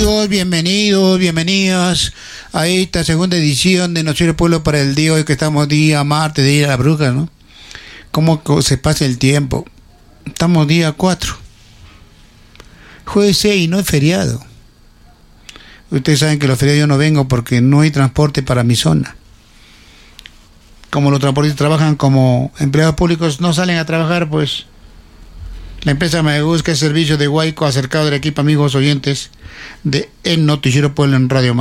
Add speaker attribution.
Speaker 1: amigos, bienvenidos a esta segunda edición de Noticiero Pueblo para el día de hoy, que estamos día martes de ir a la bruja, ¿no? ¿Cómo se pasa el tiempo? Estamos día 4. Jueves 6, no es feriado. Ustedes saben que los feriados yo no vengo porque no hay transporte para mi zona. Como los transportistas trabajan como empleados públicos, no salen a trabajar, pues la empresa me busca el servicio de Huayco acercado del equipo, amigos oyentes de El Noticiero Pueblo en Radio